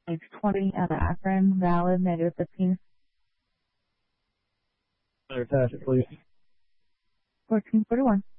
Page 20 of the Akron, valid, -15. Attach it, please. 1441.